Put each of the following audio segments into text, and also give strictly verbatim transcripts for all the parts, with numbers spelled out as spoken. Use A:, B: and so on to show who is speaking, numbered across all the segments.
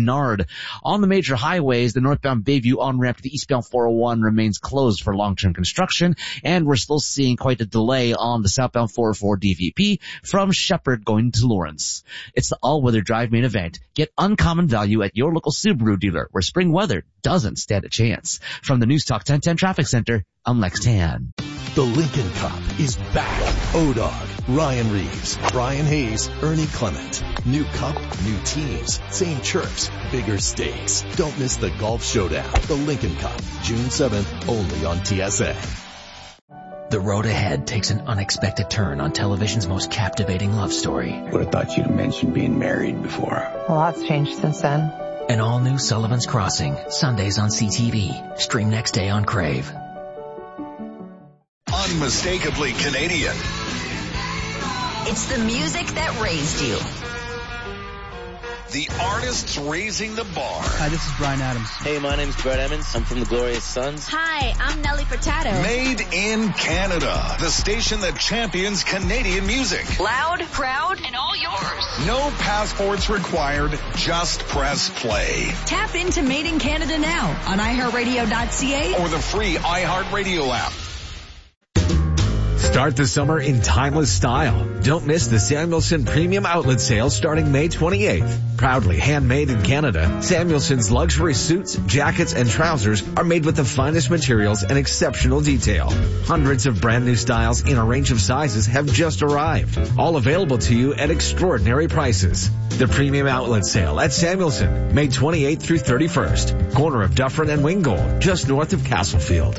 A: Menard. On the major highways, the northbound Bayview on-ramp to the eastbound four oh one remains closed for long-term construction, and we're still seeing quite a delay on the southbound four oh four D V P from Shepherd going to Lawrence. It's the all-weather drive main event. Get uncommon value at your local Subaru dealer, where spring weather doesn't stand a chance. From the News Talk ten ten Traffic Center, I'm Lex Tan.
B: The Lincoln Cup is back. O-Dog, Ryan Reeves, Brian Hayes, Ernie Clement. New cup, new teams, same chirps, bigger stakes. Don't miss the Golf Showdown. The Lincoln Cup, June seventh, only on T S A.
C: The road ahead takes an unexpected turn on television's most captivating love story.
D: Would have thought you'd have mentioned being married before.
E: A lot's changed since then.
C: An all-new Sullivan's Crossing, Sundays on C T V. Stream next day on Crave.
F: Unmistakably Canadian.
G: It's the music that raised you.
F: The artists raising the bar.
H: Hi, this is Bryan Adams.
I: Hey, my name's Brett Emmons. I'm from the Glorious Sons.
G: Hi, I'm Nelly Furtado.
F: Made in Canada. The station that champions Canadian music.
G: Loud, proud, and all yours.
F: No passports required. Just press play.
J: Tap into Made in Canada now on i heart radio dot c a
F: or the free iHeartRadio app.
K: Start the summer in timeless style. Don't miss the Samuelson Premium Outlet Sale starting May twenty-eighth. Proudly handmade in Canada, Samuelson's luxury suits, jackets, and trousers are made with the finest materials and exceptional detail. Hundreds of brand new styles in a range of sizes have just arrived. All available to you at extraordinary prices. The Premium Outlet Sale at Samuelson, May twenty-eighth through thirty-first. Corner of Dufferin and Wingold, just north of Castlefield.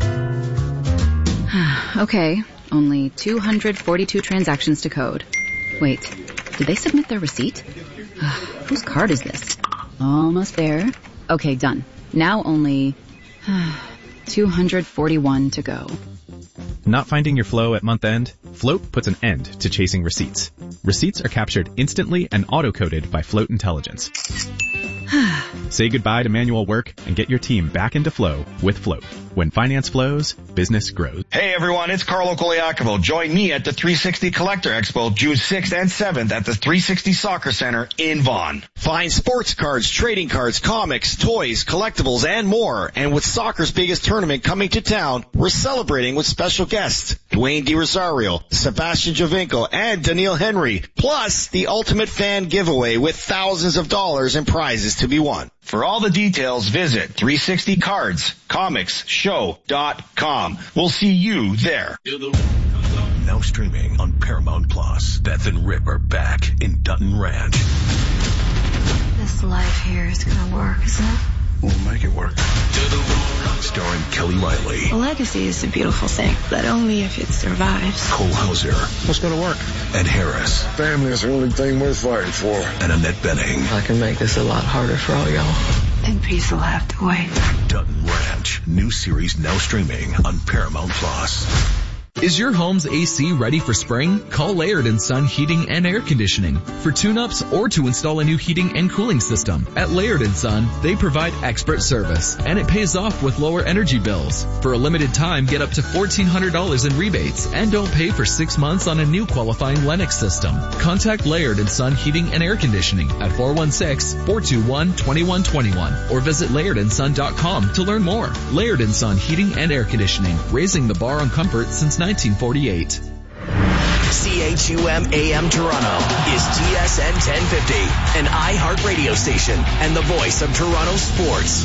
L: Okay, only two hundred forty-two transactions to code. Wait, did they submit their receipt? Whose card is this? Almost there. Okay, done. Now only two hundred forty-one to go.
M: Not finding your flow at month end? Float puts an end to chasing receipts. Receipts are captured instantly and auto-coded by Float Intelligence. Say goodbye to manual work and get your team back into flow with Float. When finance flows, business grows.
N: Hey everyone, it's Carlo Coliacovo. Join me at the three sixty Collector Expo June sixth and seventh at the three sixty Soccer Center in Vaughan. Find sports cards, trading cards, comics, toys, collectibles, and more. And with soccer's biggest tournament coming to town, we're celebrating with special guests Dwayne DiRosario, Sebastian Giovinco, and Daniil Henry. Plus, the ultimate fan giveaway with thousands of dollars in prizes to be won. For all the details, visit three sixty cards comics show dot com. We'll see you there.
B: Now streaming on Paramount Plus. Beth and Rip are back in Dutton Ranch.
O: This life here is gonna work, isn't it?
D: We'll make it work.
B: Starring Kelly Riley.
O: A legacy is a beautiful thing, but only if it survives.
B: Cole Hauser.
D: What's gonna work?
B: Ed Harris.
D: Family is the only thing worth fighting for.
B: And Annette Benning.
I: I can make this a lot harder for all y'all.
O: And peace will have to wait.
B: Dutton Ranch. New series now streaming on Paramount Plus.
P: Is your home's A C ready for spring? Call Laird and Son Heating and Air Conditioning for tune-ups or to install a new heating and cooling system. At Laird and Son, they provide expert service, and it pays off with lower energy bills. For a limited time, get up to fourteen hundred dollars in rebates and don't pay for six months on a new qualifying Lennox system. Contact Laird and Son Heating and Air Conditioning at four one six, four two one, two one two one or visit laird and son dot com to learn more. Laird and Son Heating and Air Conditioning, raising the bar on comfort since nineteen forty-eight.
Q: C H U M A M Toronto is T S N ten fifty, an iHeart radio station and the voice of Toronto sports.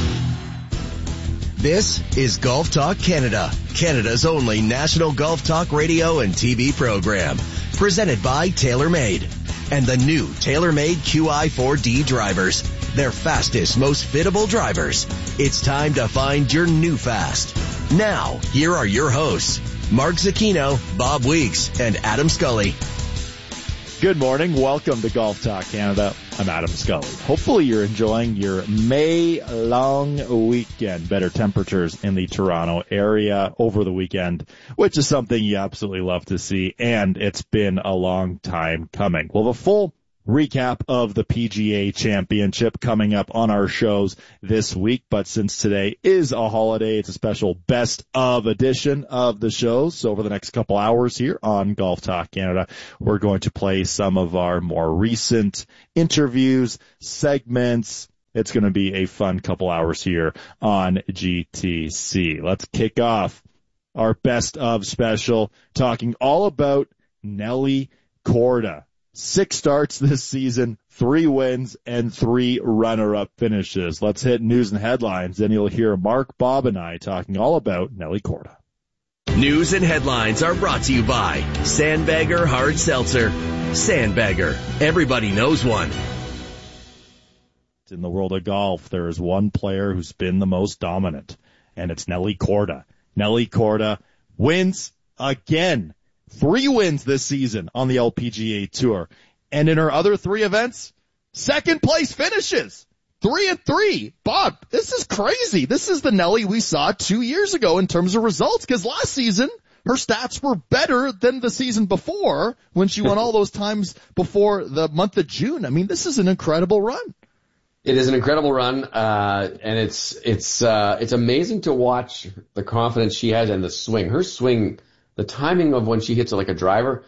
R: This is Golf Talk Canada, Canada's only national golf talk radio and T V program, presented by TaylorMade and the new TaylorMade Q I four D drivers, their fastest, most fittable drivers. It's time to find your new fast. Now, here are your hosts, Mark Zucchino, Bob Weeks, and Adam Scully.
S: Good morning. Welcome to Golf Talk Canada. I'm Adam Scully. Hopefully you're enjoying your May-long weekend. Better temperatures in the Toronto area over the weekend, which is something you absolutely love to see, and it's been a long time coming. Well, the full recap of the P G A Championship coming up on our shows this week, but since today is a holiday, it's a special best of edition of the shows. So over the next couple hours here on Golf Talk Canada, we're going to play some of our more recent interviews, segments, It's going to be a fun couple hours here on G T C. Let's kick off our best of special, talking all about Nelly Korda. Six starts this season, three wins, and three runner-up finishes. Let's hit news and headlines, then you'll hear Mark, Bob, and I talking all about Nelly Korda.
R: News and headlines are brought to you by Sandbagger Hard Seltzer. Sandbagger. Everybody knows one.
S: In the world of golf, there is one player who's been the most dominant, and it's Nelly Korda. Nelly Korda wins again. Three wins this season on the L P G A Tour. And in her other three events, second place finishes. Three and three. Bob, this is crazy. This is the Nelly we saw two years ago in terms of results, because last season her stats were better than the season before when she won all those times before the month of June. I mean, this is an incredible run.
H: It is an incredible run, uh, and it's, it's, uh, it's amazing to watch the confidence she has and the swing. Her swing, the timing of when she hits it like a driver,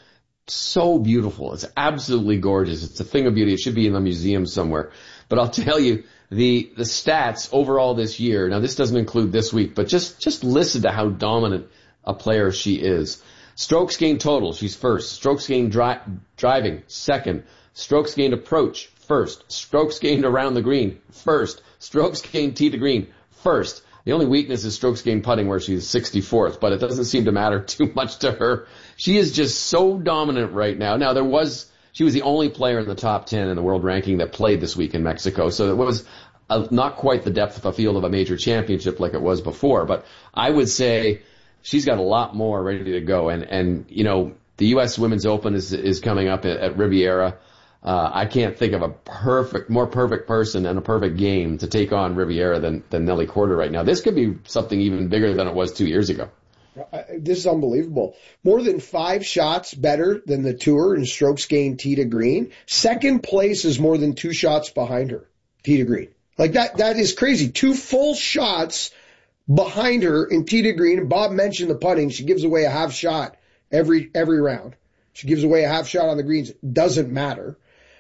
H: so beautiful. It's absolutely gorgeous. It's a thing of beauty. It should be in a museum somewhere. But I'll tell you, the, the stats overall this year, now this doesn't include this week, but just, just listen to how dominant a player she is. Strokes gained total, she's first. Strokes gained dri- driving, second. Strokes gained approach, first. Strokes gained around the green, first. Strokes gained tee to green, first. The only weakness is strokes gained putting, where she's sixty-fourth, but it doesn't seem to matter too much to her. She is just so dominant right now. Now, there was, she was the only player in the top ten in the world ranking that played this week in Mexico, so it was a, not quite the depth of a field of a major championship like it was before, but I would say she's got a lot more ready to go. And, and you know, the U S Women's Open is, is coming up at, at Riviera. Uh, I can't think of a perfect, more perfect person and a perfect game to take on Riviera than, than Nelly Korda right now. This could be something even bigger than it was two years ago.
T: This is unbelievable. More than five shots better than the Tour in strokes gained tee to green. Second place is more than two shots behind her, tee to green. Like that, that is crazy. Two full shots behind her in tee to green. And Bob mentioned the putting. She gives away a half shot every, every round. She gives away a half shot on the greens. Doesn't matter.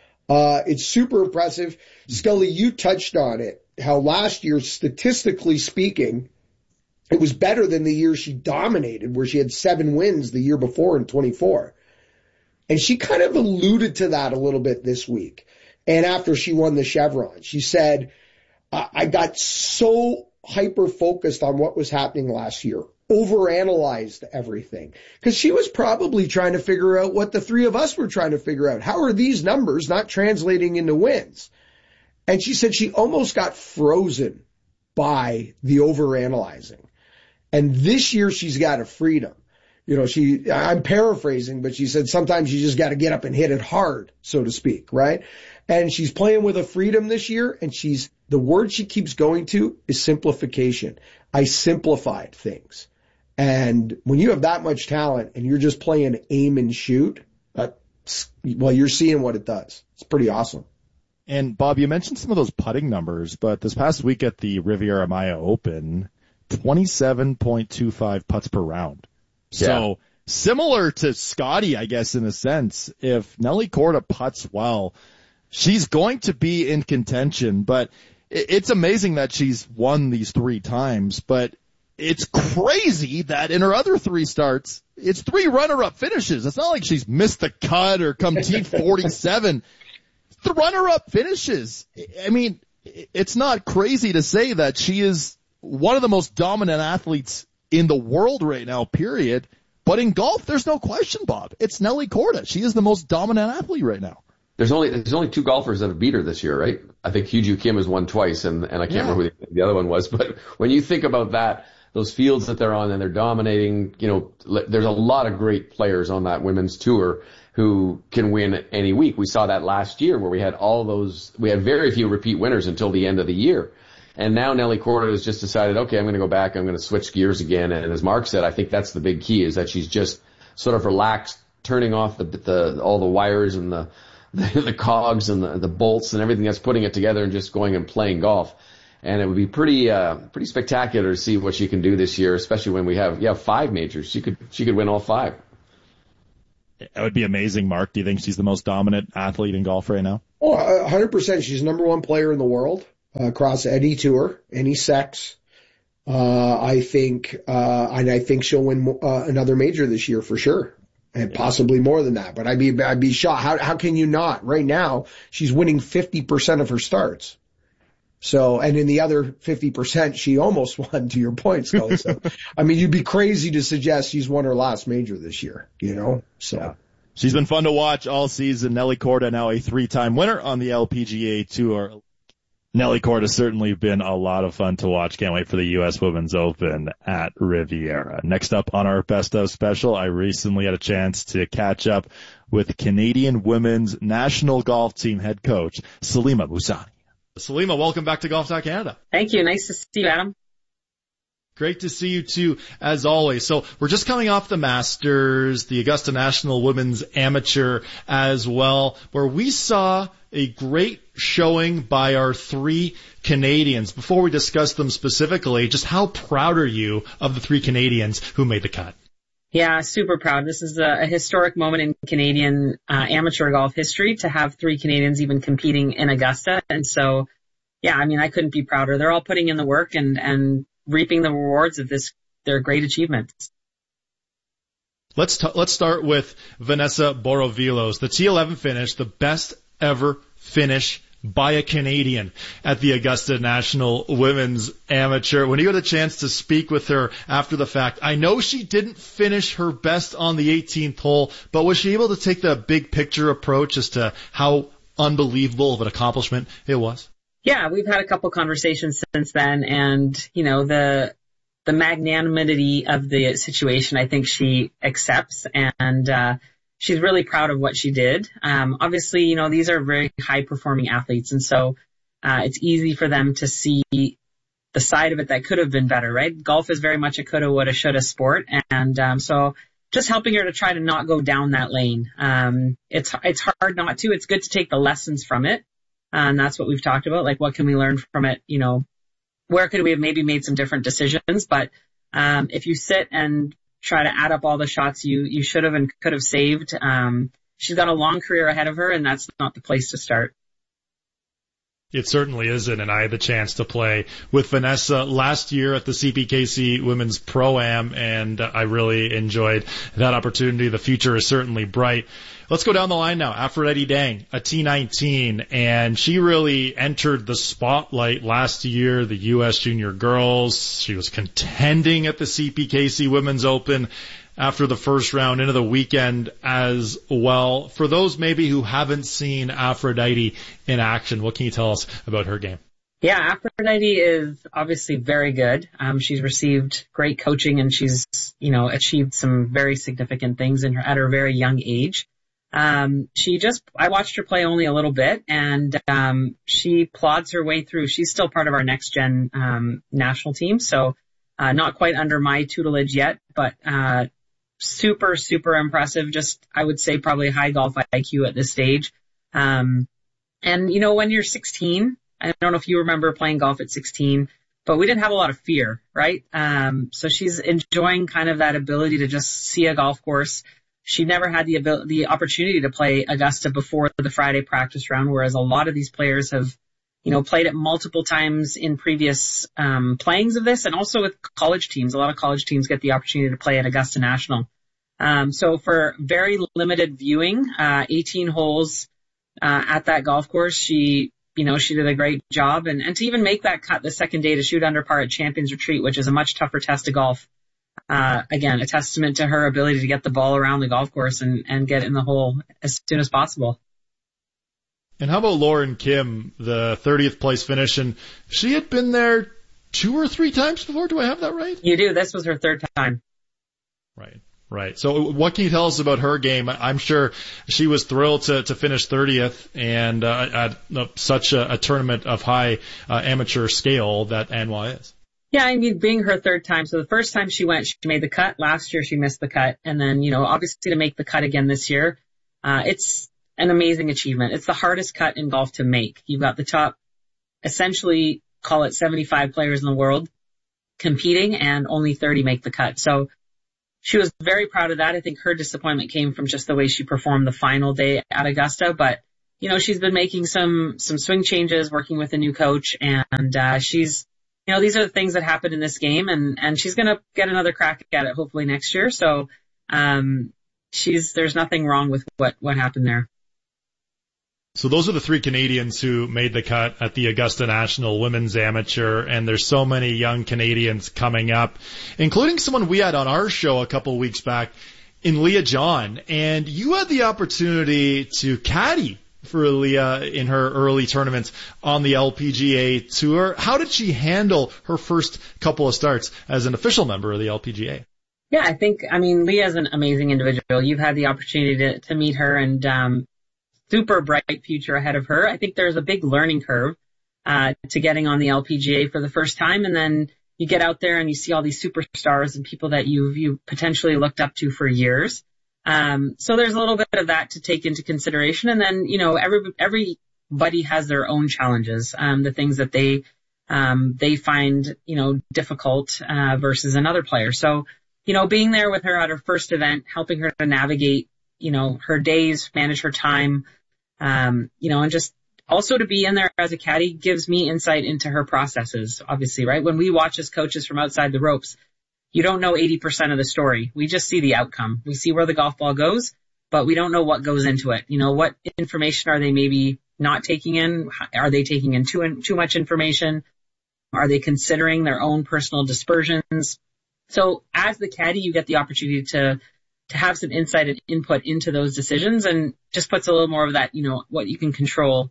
T: Uh, it's super impressive. Scully, you touched on it, how last year, statistically speaking, it was better than the year she dominated, where she had seven wins the year before in twenty-four. And she kind of alluded to that a little bit this week. And after she won the Chevron, she said, I got so hyper-focused on what was happening last year, overanalyzed everything, because she was probably trying to figure out what the three of us were trying to figure out. How are these numbers not translating into wins? And she said she almost got frozen by the overanalyzing. And this year she's got a freedom. You know, she, I'm paraphrasing, but she said sometimes you just got to get up and hit it hard, so to speak, right? And she's playing with a freedom this year, and she's, the word she keeps going to is simplification. I simplified things. And when you have that much talent and you're just playing aim and shoot, that's, well, you're seeing what it does. It's pretty awesome.
S: And Bob, you mentioned some of those putting numbers, but this past week at the Riviera Maya Open, twenty-seven point two five putts per round. Yeah. So similar to Scotty, I guess, in a sense, if Nelly Korda putts well, she's going to be in contention. But it's amazing that she's won these three times, but it's crazy that in her other three starts, it's three runner-up finishes. It's not like she's missed the cut or come T forty-seven. The runner-up finishes. I mean, it's not crazy to say that she is one of the most dominant athletes in the world right now, period. But in golf, there's no question, Bob. It's Nelly Korda. She is the most dominant athlete right now.
H: There's only there's only two golfers that have beat her this year, right? I think Hugh Kim has won twice, and, and I can't yeah. remember who the, the other one was. But when you think about that, those fields that they're on and they're dominating, you know, there's a lot of great players on that women's tour who can win any week. We saw that last year where we had all those, we had very few repeat winners until the end of the year. And now Nelly Korda has just decided, okay, I'm going to go back, I'm going to switch gears again. And as Mark said, I think that's the big key, is that she's just sort of relaxed, turning off the, the all the wires and the, the, the cogs and the, the bolts and everything that's putting it together and just going and playing golf. And it would be pretty, uh, pretty spectacular to see what she can do this year, especially when we have, yeah, five majors. She could, she could win all five.
S: That would be amazing, Mark. Do you think she's the most dominant athlete in golf right now?
T: Oh, one hundred percent. She's number one player in the world. uh, across any tour, any sex. Uh, I think, uh, and I think she'll win uh, another major this year for sure. And possibly more than that. But I'd be, I'd be shocked. How, how can you not? Right now, she's winning fifty percent of her starts. So, and in the other fifty percent, she almost won, to your point, Scully. So, I mean, you'd be crazy to suggest she's won her last major this year, you know? So.
S: Yeah. She's been fun to watch all season. Nelly Korda, now a three-time winner on the L P G A Tour. Nelly Korda has certainly been a lot of fun to watch. Can't wait for the U S Women's Open at Riviera. Next up on our Best of special, I recently had a chance to catch up with Canadian women's national golf team head coach, Salima Musani.
U: Salima, welcome back to Golf Talk Canada.
V: Thank you. Nice to see you, Adam.
U: Great to see you too, as always. So we're just coming off the Masters, the Augusta National Women's Amateur as well, where we saw a great showing by our three Canadians. Before we discuss them specifically, just how proud are you of the three Canadians who made the cut?
V: Yeah, super proud. This is a, a historic moment in Canadian uh, amateur golf history to have three Canadians even competing in Augusta. And so, yeah, I mean, I couldn't be prouder. They're all putting in the work and, and reaping the rewards of this, their great achievements.
U: Let's t- let's start with Vanessa Borovilos. The T eleven finish, the best ever finish by a Canadian at the Augusta National Women's Amateur. When you got a chance to speak with her after the fact, I know she didn't finish her best on the eighteenth hole, but was she able to take the big picture approach as to how unbelievable of an accomplishment it was?
V: Yeah, we've had a couple conversations since then, and, you know, the the magnanimity of the situation, I think she accepts, and uh she's really proud of what she did. Um obviously, you know, these are very high-performing athletes, and so uh it's easy for them to see the side of it that could have been better, right? Golf is very much a coulda, woulda, shoulda sport, and um so just helping her to try to not go down that lane. Um it's it's hard not to. It's good to take the lessons from it. And that's what we've talked about. Like, what can we learn from it? You know, where could we have maybe made some different decisions? But, um, if you sit and try to add up all the shots you, you should have and could have saved, um, she's got a long career ahead of her, and that's not the place to start.
U: It certainly isn't, and I had the chance to play with Vanessa last year at the C P K C Women's Pro-Am, and I really enjoyed that opportunity. The future is certainly bright. Let's go down the line now. Aphrodite Dang, a T nineteen, and she really entered the spotlight last year, the U S Junior Girls. She was contending at the C P K C Women's Open after the first round into the weekend as well. For those maybe who haven't seen Aphrodite in action, what can you tell us about her game?
V: Yeah, Aphrodite is obviously very good. Um, she's received great coaching, and she's, you know, achieved some very significant things in her, at her very young age. Um, she just, I watched her play only a little bit, and, um, she plods her way through. She's still part of our next gen, um, national team. So, uh, not quite under my tutelage yet, but, uh, super, super impressive. Just, I would say probably high golf I Q at this stage. Um, and you know, when you're sixteen, I don't know if you remember playing golf at sixteen, but we didn't have a lot of fear, right? Um, so she's enjoying kind of that ability to just see a golf course. She never had the ability, the opportunity to play Augusta before the Friday practice round, whereas a lot of these players have, you know, played it multiple times in previous um playings of this, and also with college teams. A lot of college teams get the opportunity to play at Augusta National. Um so for very limited viewing, uh eighteen holes uh at that golf course, she, you know, she did a great job, and, and to even make that cut the second day to shoot under par at Champions Retreat, which is a much tougher test of golf. Uh, again, a testament to her ability to get the ball around the golf course and, and get in the hole as soon as possible.
U: And how about Lauren Kim, the thirtieth place finish? And she had been there two or three times before. Do I have that right?
V: You do. This was her third time.
U: Right, right. So what can you tell us about her game? I'm sure she was thrilled to, to finish thirtieth and uh, at uh, such a, a tournament of high uh, amateur scale that N Y is.
V: Yeah, I mean, being her third time. So the first time she went, she made the cut. Last year, she missed the cut. And then, you know, obviously to make the cut again this year, uh, it's an amazing achievement. It's the hardest cut in golf to make. You've got the top, essentially, call it seventy-five players in the world competing, and only thirty make the cut. So she was very proud of that. I think her disappointment came from just the way she performed the final day at Augusta. But you know, she's been making some, some swing changes, working with a new coach, and, uh, she's, you know, these are the things that happen in this game, and, and she's going to get another crack at it hopefully next year. So, um, she's, there's nothing wrong with what, what happened there.
U: So those are the three Canadians who made the cut at the Augusta National Women's Amateur, and there's so many young Canadians coming up, including someone we had on our show a couple of weeks back in Leah John. And you had the opportunity to caddy for Leah in her early tournaments on the L P G A Tour. How did she handle her first couple of starts as an official member of the L P G A?
V: Yeah, I think, I mean, Leah's an amazing individual. You've had the opportunity to, to meet her, and, um, super bright future ahead of her. I think there's a big learning curve, uh, to getting on the L P G A for the first time. And then you get out there and you see all these superstars and people that you've, you potentially looked up to for years. Um, so there's a little bit of that to take into consideration. And then, you know, every, everybody has their own challenges, um, the things that they, um, they find, you know, difficult, uh, versus another player. So, you know, being there with her at her first event, helping her to navigate, you know, her days, manage her time, um, you know, and just also to be in there as a caddy gives me insight into her processes, obviously, right? When we watch as coaches from outside the ropes, you don't know eighty percent of the story. We just see the outcome. We see where the golf ball goes, but we don't know what goes into it. You know, what information are they maybe not taking in? Are they taking in too, too much information? Are they considering their own personal dispersions? So as the caddy, you get the opportunity to to have some insight and input into those decisions, and just puts a little more of that, you know, what you can control,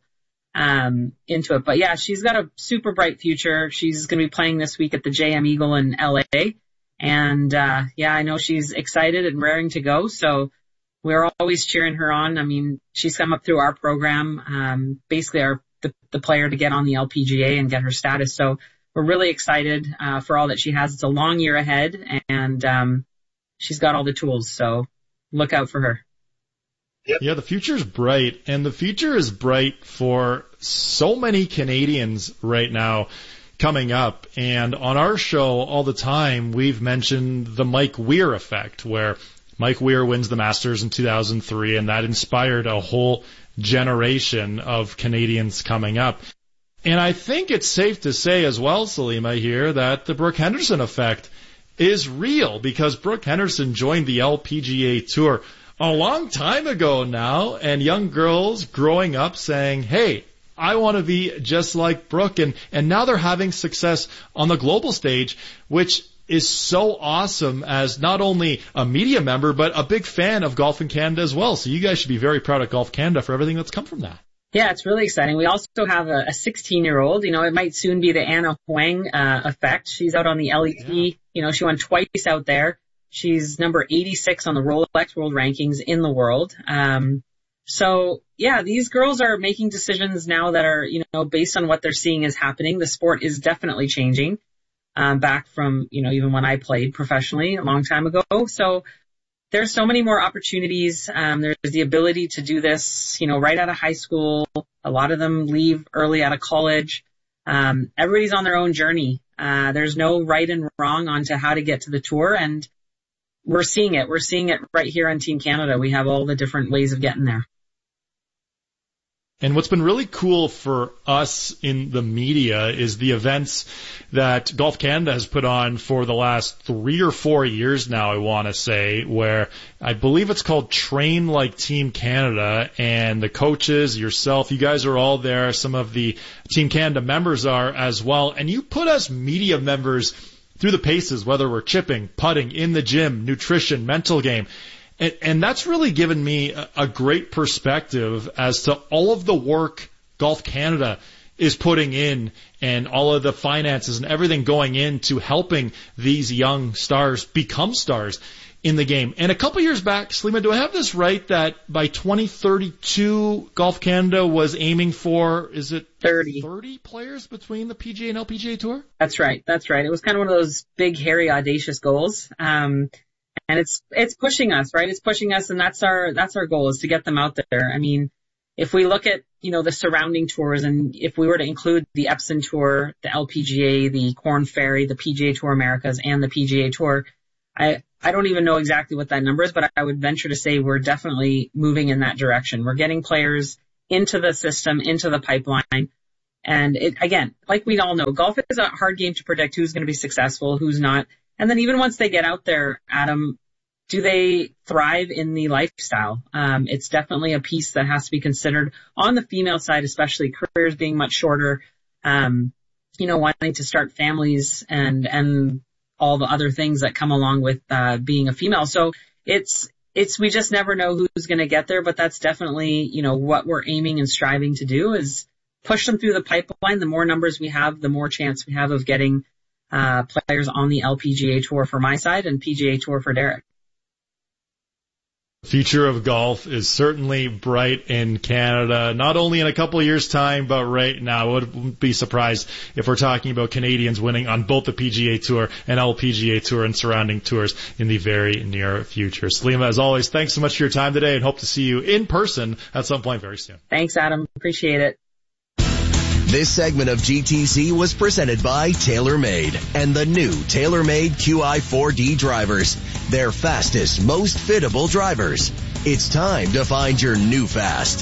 V: um, into it. But yeah, she's got a super bright future. She's going to be playing this week at the J M Eagle in L A. And, uh, yeah, I know she's excited and raring to go. So we're always cheering her on. I mean, she's come up through our program, um, basically our, the, the player to get on the L P G A and get her status. So we're really excited, uh, for all that she has. It's a long year ahead, and, um, she's got all the tools, so look out for her.
U: Yep. Yeah, the future's bright, and the future is bright for so many Canadians right now coming up. And on our show all the time, we've mentioned the Mike Weir effect, where Mike Weir wins the Masters in two thousand three, and that inspired a whole generation of Canadians coming up. And I think it's safe to say as well, Salima, here, that the Brooke Henderson effect is real, because Brooke Henderson joined the L P G A Tour a long time ago now, and young girls growing up saying, hey, I want to be just like Brooke, and, and now they're having success on the global stage, which is so awesome as not only a media member, but a big fan of Golf in Canada as well. So you guys should be very proud of Golf Canada for everything that's come from that.
V: Yeah, it's really exciting. We also have a sixteen-year-old. You know, it might soon be the Anna Huang uh, effect. She's out on the L E T. Yeah. You know, she won twice out there. She's number eighty-six on the Rolex World Rankings in the world. Um, so, yeah, these girls are making decisions now that are, you know, based on what they're seeing is happening. The sport is definitely changing, um, back from, you know, even when I played professionally a long time ago. So there's so many more opportunities. Um, there's the ability to do this, you know, right out of high school. A lot of them leave early out of college. Um, everybody's on their own journey. Uh, there's no right and wrong onto how to get to the tour, and we're seeing it. We're seeing it right here on Team Canada. We have all the different ways of getting there.
U: And what's been really cool for us in the media is the events that Golf Canada has put on for the last three or four years now, I want to say, where I believe it's called Train Like Team Canada, and the coaches, yourself, you guys are all there. Some of the Team Canada members are as well. And you put us media members through the paces, whether we're chipping, putting, in the gym, nutrition, mental game. And, and that's really given me a, a great perspective as to all of the work Golf Canada is putting in, and all of the finances and everything going into helping these young stars become stars in the game. And a couple years back, Salima, do I have this right, that by twenty thirty-two, Golf Canada was aiming for, is it
V: thirty
U: thirty players between the P G A and L P G A Tour?
V: That's right. That's right. It was kind of one of those big, hairy, audacious goals. Um, And it's, it's pushing us, right? It's pushing us, and that's our, that's our goal, is to get them out there. I mean, if we look at, you know, the surrounding tours, and if we were to include the Epson Tour, the L P G A, the Korn Ferry, the P G A Tour Americas, and the P G A Tour, I, I don't even know exactly what that number is, but I would venture to say we're definitely moving in that direction. We're getting players into the system, into the pipeline. And it, again, like we all know, golf is a hard game to predict who's going to be successful, who's not. And then even once they get out there, Adam, do they thrive in the lifestyle? Um, it's definitely a piece that has to be considered on the female side, especially careers being much shorter, um, you know, wanting to start families and, and all the other things that come along with, uh, being a female. So it's, it's, we just never know who's going to get there, but that's definitely, you know, what we're aiming and striving to do is push them through the pipeline. The more numbers we have, the more chance we have of getting, uh, players on the L P G A Tour for my side and P G A Tour for Derek.
U: Future of golf is certainly bright in Canada, not only in a couple of years' time, but right now. I wouldn't be surprised if we're talking about Canadians winning on both the P G A Tour and L P G A Tour and surrounding tours in the very near future. Salima, as always, thanks so much for your time today and hope to see you in person at some point very soon.
V: Thanks, Adam. Appreciate it.
R: This segment of G T C was presented by TaylorMade and the new TaylorMade Q I four D drivers. Their fastest, most fittable drivers. It's time to find your new fast.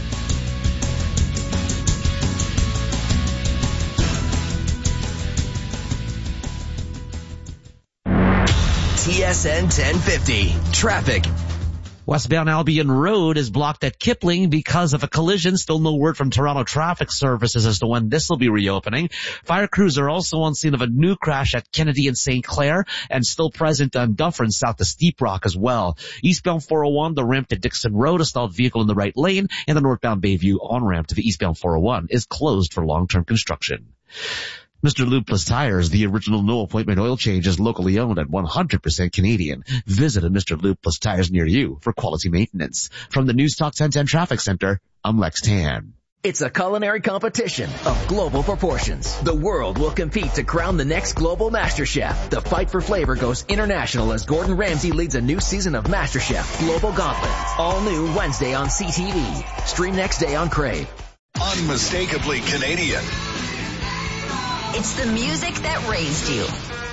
R: T S N ten fifty. Traffic.
A: Westbound Albion Road is blocked at Kipling because of a collision. Still no word from Toronto Traffic Services as to when this will be reopening. Fire crews are also on scene of a new crash at Kennedy and Saint Clair and still present on Dufferin south of Steep Rock as well. Eastbound four oh one, the ramp to Dixon Road, a stalled vehicle in the right lane, and the northbound Bayview on-ramp to the eastbound four oh one is closed for long-term construction. Mister Lube Plus Tires, the original no-appointment oil change, is locally owned and one hundred percent Canadian. Visit a Mister Lube Plus Tires near you for quality maintenance. From the News Talk ten ten Traffic Center, I'm Lex Tan.
Q: It's a culinary competition of global proportions. The world will compete to crown the next global master chef. The fight for flavor goes international as Gordon Ramsay leads a new season of MasterChef Global Gauntlet. All new Wednesday on C T V. Stream next day on Crave.
F: Unmistakably Canadian.
G: It's the music that raised you.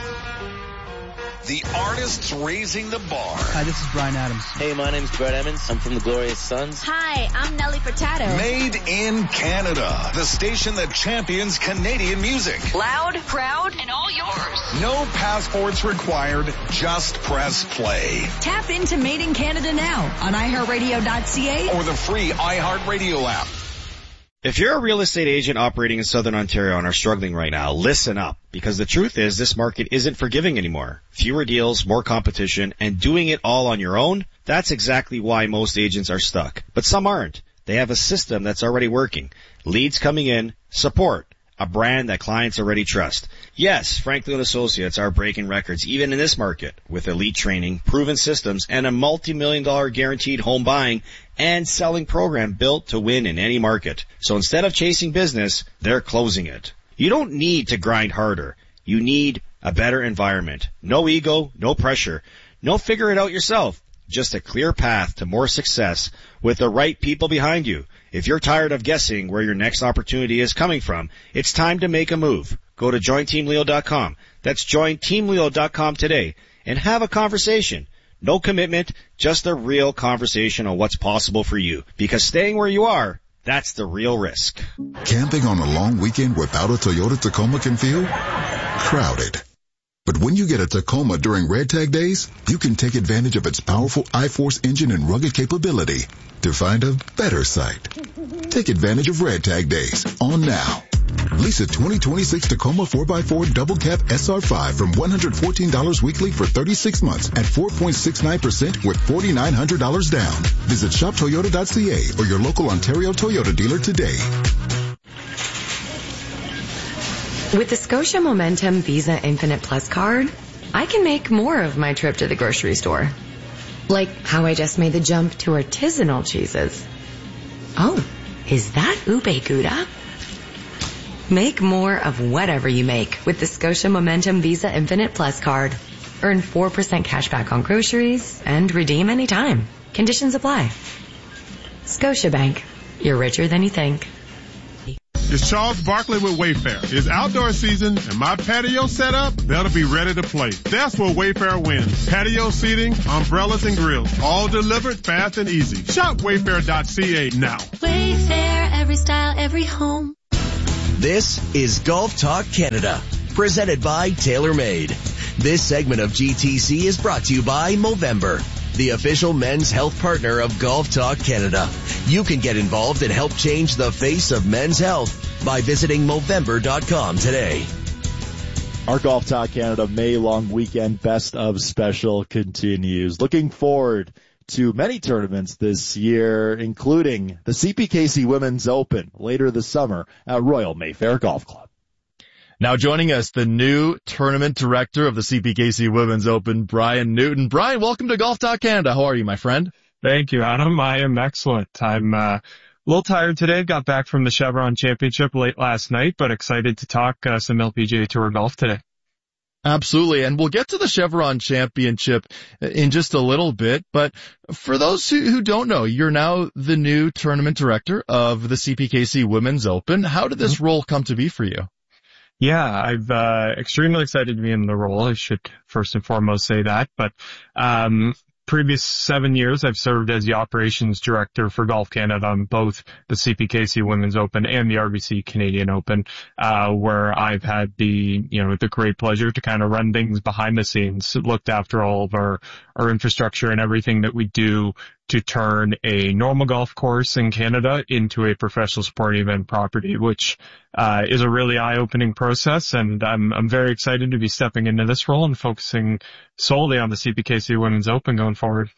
F: The artists raising the bar.
E: Hi, this is Brian Adams.
I: Hey, my name's Brett Emmons. I'm from the Glorious Sons.
G: Hi, I'm Nelly Furtado.
F: Made in Canada. The station that champions Canadian music.
G: Loud, proud, and all yours.
F: No passports required. Just press play.
J: Tap into Made in Canada now on i heart radio dot c a
F: or the free iHeartRadio app.
N: If you're a real estate agent operating in Southern Ontario and are struggling right now, listen up, because the truth is this market isn't forgiving anymore. Fewer deals, more competition, and doing it all on your own, that's exactly why most agents are stuck. But some aren't. They have a system that's already working. Leads coming in, support, a brand that clients already trust. Yes, Franklin Associates are breaking records even in this market with elite training, proven systems, and a multi-million dollar guaranteed home buying and selling program built to win in any market. So instead of chasing business, they're closing it. You don't need to grind harder. You need a better environment. No ego, no pressure. No figure it out yourself. Just a clear path to more success with the right people behind you. If you're tired of guessing where your next opportunity is coming from, it's time to make a move. Go to join team leo dot com. That's join team leo dot com today and have a conversation. No commitment, just a real conversation on what's possible for you. Because staying where you are, that's the real risk.
W: Camping on a long weekend without a Toyota Tacoma can feel crowded. But when you get a Tacoma during Red Tag Days, you can take advantage of its powerful iForce engine and rugged capability to find a better site. Take advantage of Red Tag Days on now. Lease a twenty twenty-six Tacoma four by four Double Cab S R five from one hundred fourteen dollars weekly for thirty-six months at four point six nine percent with four thousand nine hundred dollars down. Visit shop toyota dot c a or your local Ontario Toyota dealer today.
X: With the Scotia Momentum Visa Infinite Plus card, I can make more of my trip to the grocery store. Like how I just made the jump to artisanal cheeses. Oh, is that Ube Gouda? Make more of whatever you make with the Scotia Momentum Visa Infinite Plus card. Earn four percent cash back on groceries and redeem anytime. Conditions apply. Scotiabank. You're richer than you think.
C: It's Charles Barkley with Wayfair. It's outdoor season and my patio set up, that'll be ready to play. That's where Wayfair wins. Patio seating, umbrellas and grills, all delivered fast and easy. Shop wayfair dot c a now.
O: Wayfair, every style, every home.
R: This is Golf Talk Canada, presented by TaylorMade. This segment of G T C is brought to you by Movember, the official men's health partner of Golf Talk Canada. You can get involved and help change the face of men's health by visiting Movember dot com today.
S: Our Golf Talk Canada May long weekend best of special continues. Looking forward to many tournaments this year, including the C P K C Women's Open later this summer at Royal Mayfair Golf Club.
E: Now joining us, the new tournament director of the C P K C Women's Open, Brian Newton. Brian, welcome to Golf Talk Canada. How are you, my friend?
K: Thank you, Adam. I am excellent. I'm uh, a little tired today. Got back from the Chevron Championship late last night, but excited to talk uh, some L P G A Tour golf today.
E: Absolutely, and we'll get to the Chevron Championship in just a little bit, but for those who, who don't know, you're now the new tournament director of the C P K C Women's Open. How did this role come to be for you?
K: Yeah, I'm uh, extremely excited to be in the role. I should first and foremost say that, but um previous seven years, I've served as the operations director for Golf Canada on both the C P K C Women's Open and the R B C Canadian Open, uh, where I've had the, you know, the great pleasure to kind of run things behind the scenes, looked after all of our, our infrastructure and everything that we do to turn a normal golf course in Canada into a professional sporting event property, which uh is a really eye-opening process. And I'm I'm very excited to be stepping into this role and focusing solely on the C P K C Women's Open going forward.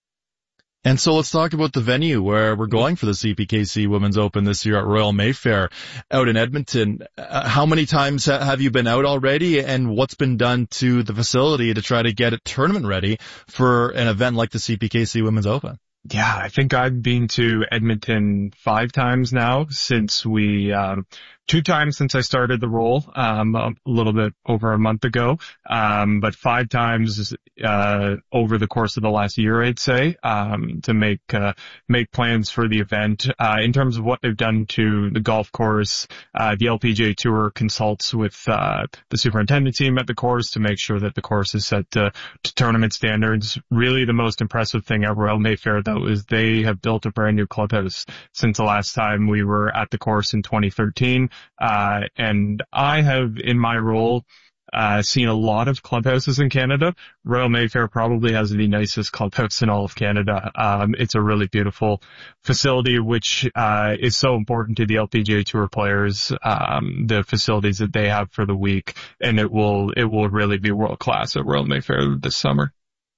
E: And so let's talk about the venue where we're going for the C P K C Women's Open this year at Royal Mayfair out in Edmonton. Uh, how many times ha- have you been out already, and what's been done to the facility to try to get it tournament ready for an event like the C P K C Women's Open?
K: Yeah, I think I've been to Edmonton five times now since we, um, two times since I started the role, um, a little bit over a month ago, um, but five times, uh, over the course of the last year, I'd say, um, to make, uh, make plans for the event. Uh, in terms of what they've done to the golf course, uh, the L P G A Tour consults with, uh, the superintendent team at the course to make sure that the course is set to, to tournament standards. Really the most impressive thing at Royal Mayfair, though, is they have built a brand new clubhouse since the last time we were at the course in twenty thirteen. Uh, and I have, in my role, uh, seen a lot of clubhouses in Canada. Royal Mayfair probably has the nicest clubhouse in all of Canada. Um, it's a really beautiful facility, which, uh, is so important to the L P G A Tour players, um, the facilities that they have for the week. And it will, it will really be world class at Royal Mayfair this summer.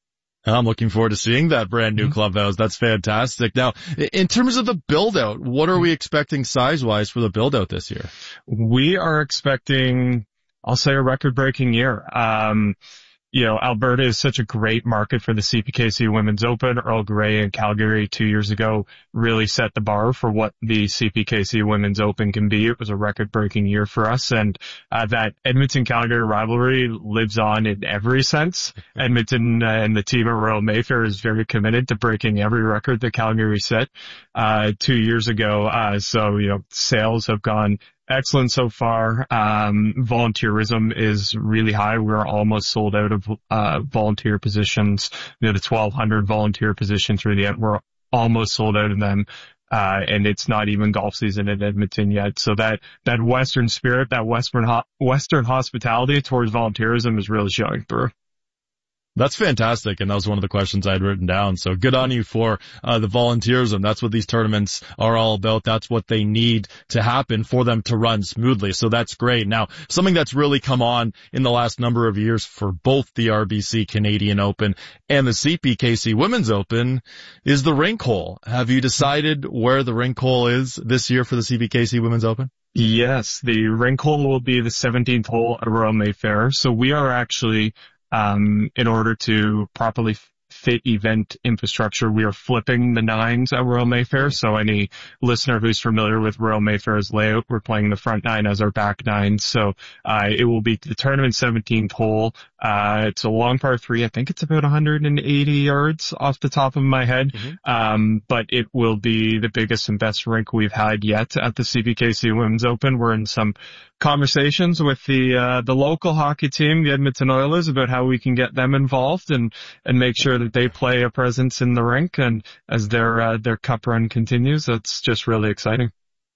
E: I'm looking forward to seeing that brand new clubhouse. That's fantastic. Now, in terms of the build out, what are we expecting size wise for the build out this year?
K: We are expecting, I'll say, a record breaking year. Um, you know, Alberta is such a great market for the C P K C Women's Open. Earl Grey in Calgary two years ago really set the bar for what the C P K C Women's Open can be. It was a record-breaking year for us, and uh, that Edmonton-Calgary rivalry lives on in every sense. Edmonton uh, and the team at Royal Mayfair is very committed to breaking every record that Calgary set uh two years ago. Uh so, you know, sales have gone excellent so far. Um, volunteerism is really high. We're almost sold out of, uh, volunteer positions. You know, the twelve hundred volunteer positions for the end, we're almost sold out of them. Uh, and it's not even golf season in Edmonton yet. So that, that Western spirit, that Western, ho- Western hospitality towards volunteerism is really showing through.
E: That's fantastic, and that was one of the questions I had written down. So good on you for uh, the volunteerism. That's what these tournaments are all about. That's what they need to happen for them to run smoothly. So that's great. Now, something that's really come on in the last number of years for both the R B C Canadian Open and the C P K C Women's Open is the rink hole. Have you decided where the rink hole is this year for the C P K C Women's Open?
K: Yes, the rink hole will be the seventeenth hole at Royal Mayfair. So we are actually Um, in order to properly fit event infrastructure. We are flipping the nines at Royal Mayfair. So any listener who's familiar with Royal Mayfair's layout, we're playing the front nine as our back nine. So, uh, it will be the tournament seventeenth hole. Uh, it's a long par three. I think it's about one hundred eighty yards off the top of my head. Mm-hmm. Um, but it will be the biggest and best rink we've had yet at the C P K C Women's Open. We're in some conversations with the, uh, the local hockey team, the Edmonton Oilers, about how we can get them involved and, and make sure that they play a presence in the rink. And as their, uh, their cup run continues, that's just really exciting.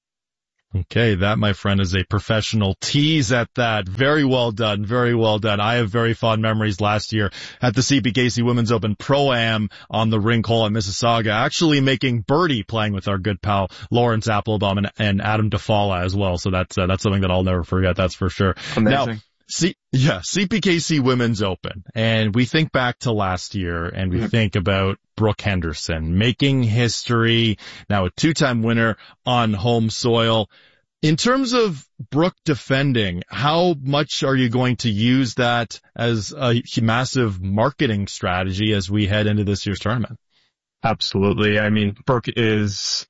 E: Okay, that, my friend, is a professional tease at that. Very well done, very well done. I have very fond memories last year at the C P K C Women's Open Pro-Am on the rink hole at Mississauga, actually making birdie playing with our good pal Lawrence Applebaum and, and Adam DeFala as well. So that's, uh, that's something that I'll never forget, that's for sure.
K: Amazing.
E: Now, C- yeah, C P K C Women's Open. And we think back to last year and we mm-hmm. think about Brooke Henderson making history, now a two-time winner on home soil. In terms of Brooke defending, how much are you going to use that as a massive marketing strategy as we head into this year's tournament?
K: Absolutely. I mean, Brooke is,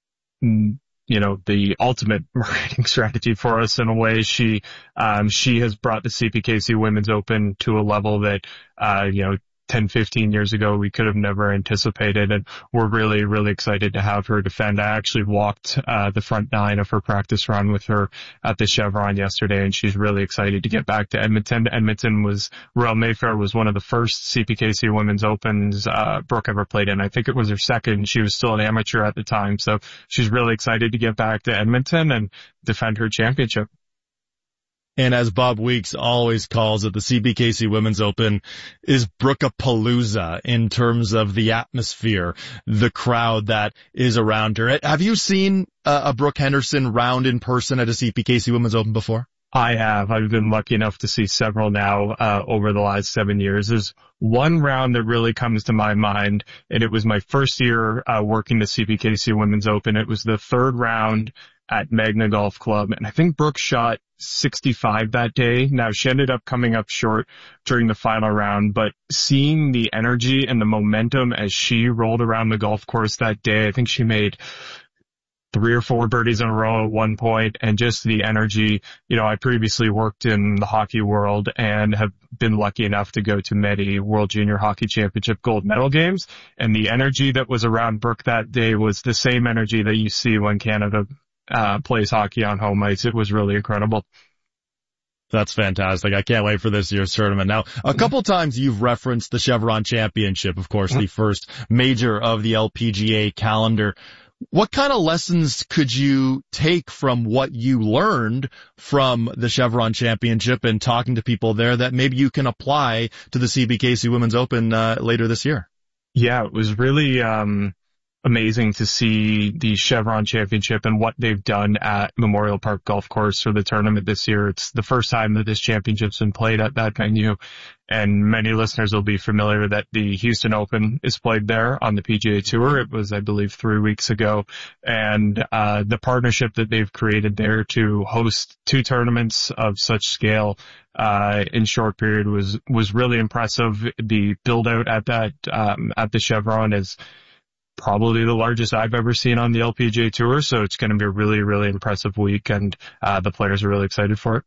K: you know, the ultimate marketing strategy for us in a way. She, um, she has brought the C P K C Women's Open to a level that, uh, you know, ten, fifteen years ago, we could have never anticipated. And we're really, really excited to have her defend. I actually walked, uh, the front nine of her practice run with her at the Chevron yesterday, and she's really excited to get back to Edmonton. Edmonton was, Royal Mayfair was one of the first C P K C Women's Opens, uh, Brooke ever played in. I think it was her second. She was still an amateur at the time. So she's really excited to get back to Edmonton and defend her championship.
E: And as Bob Weeks always calls it, the C P K C Women's Open is Brooke-a-palooza in terms of the atmosphere, the crowd that is around her. Have you seen uh, a Brooke Henderson round in person at a C P K C Women's Open before?
K: I have. I've been lucky enough to see several now uh, over the last seven years. There's one round that really comes to my mind, and it was my first year uh, working the C P K C Women's Open. It was the third round at Magna Golf Club, and I think Brooke shot sixty-five that day. Now, she ended up coming up short during the final round, but seeing the energy and the momentum as she rolled around the golf course that day, I think she made three or four birdies in a row at one point, and just the energy. You know, I previously worked in the hockey world and have been lucky enough to go to many World Junior Hockey Championship gold medal games, and the energy that was around Brooke that day was the same energy that you see when Canada uh plays hockey on home ice. It was really incredible.
E: That's fantastic. I can't wait for this year's tournament. Now, a couple times you've referenced the Chevron Championship, of course, the first major of the L P G A calendar. What kind of lessons could you take from what you learned from the Chevron Championship and talking to people there that maybe you can apply to the C P K C Women's Open uh, later this year?
K: Yeah, it was really um amazing to see the Chevron Championship and what they've done at Memorial Park Golf Course for the tournament this year. It's the first time that this championship's been played at that venue, and many listeners will be familiar that the Houston Open is played there on the P G A Tour. It was, I believe, three weeks ago, and uh the partnership that they've created there to host two tournaments of such scale uh in short period was was really impressive. The build out at that um at the Chevron is probably the largest I've ever seen on the L P G A Tour, so it's going to be a really, really impressive week, and uh the players are really excited for it.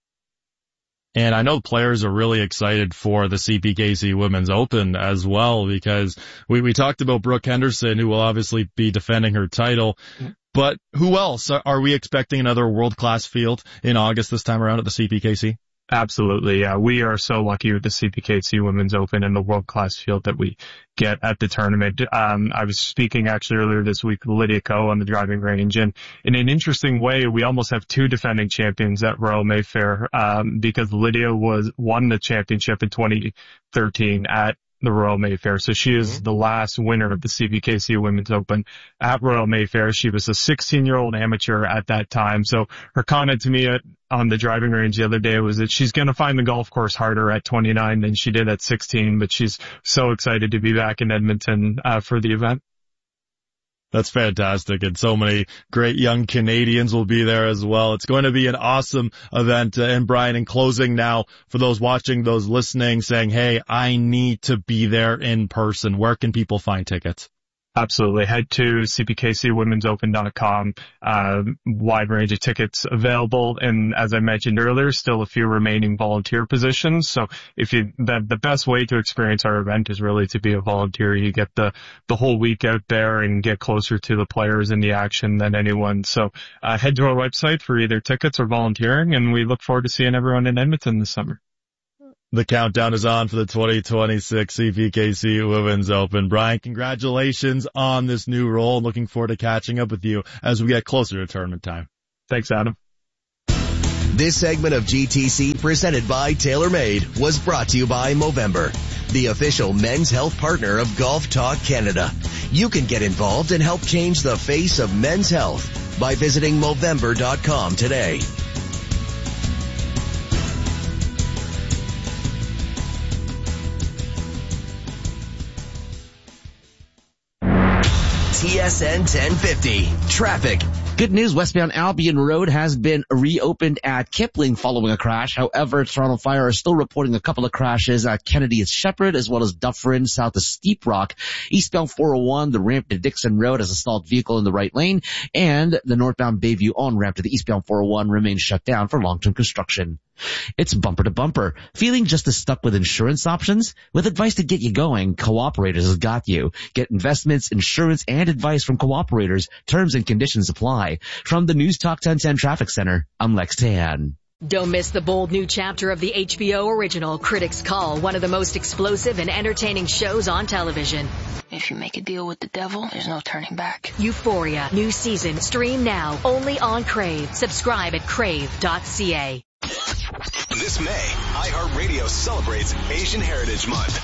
E: And I know players are really excited for the C P K C Women's Open as well, because we, we talked about Brooke Henderson, who will obviously be defending her title. But who else? Are we expecting another world-class field in August this time around at the C P K C?
K: Absolutely, yeah. We are so lucky with the C P K C Women's Open and the world-class field that we get at the tournament. Um, I was speaking actually earlier this week with Lydia Ko on the driving range, and in an interesting way, we almost have two defending champions at Royal Mayfair, um, because Lydia was won the championship in twenty thirteen at the Royal Mayfair. So she is the last winner of the C P K C Women's Open at Royal Mayfair. She was a sixteen-year-old amateur at that time. So her comment to me at, on the driving range the other day was that she's going to find the golf course harder at twenty-nine than she did at sixteen, but she's so excited to be back in Edmonton uh, for the event.
E: That's fantastic. And so many great young Canadians will be there as well. It's going to be an awesome event. And Brian, in closing now, for those watching, those listening, saying, hey, I need to be there in person, where can people find tickets?
K: Absolutely. Head to c p k c women's open dot com. Uh, wide range of tickets available. And as I mentioned earlier, still a few remaining volunteer positions. So if you, the, the best way to experience our event is really to be a volunteer. You get the, the whole week out there and get closer to the players in the action than anyone. So, uh, head to our website for either tickets or volunteering. And we look forward to seeing everyone in Edmonton this summer.
E: The countdown is on for the twenty twenty-six C P K C Women's Open. Brian, congratulations on this new role. Looking forward to catching up with you as we get closer to tournament time.
K: Thanks, Adam.
R: This segment of G T C, presented by TaylorMade, was brought to you by Movember, the official men's health partner of Golf Talk Canada. You can get involved and help change the face of men's health by visiting Movember dot com today. T S N ten fifty. Traffic.
A: Good news, westbound Albion Road has been reopened at Kipling following a crash. However, Toronto Fire is still reporting a couple of crashes at Kennedy at Shepherd as well as Dufferin south of Steep Rock. Eastbound four oh one, the ramp to Dixon Road has a stalled vehicle in the right lane, and the northbound Bayview on-ramp to the eastbound four oh one remains shut down for long-term construction. It's bumper to bumper. Feeling just as stuck with insurance options? With advice to get you going, Cooperators has got you. Get investments, insurance, and advice from Cooperators. Terms and conditions apply. From the News Talk ten ten Traffic Center, I'm Lex Tan.
J: Don't miss the bold new chapter of the H B O original Critics' Call, one of the most explosive and entertaining shows on television.
O: If you make a deal with the devil, there's no turning back.
J: Euphoria, new season, stream now, only on Crave. Subscribe at crave dot c a.
F: This May, iHeartRadio celebrates Asian Heritage Month.